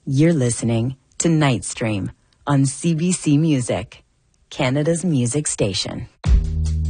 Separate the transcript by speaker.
Speaker 1: You're listening to Nightstream on CBC Music, Canada's music station.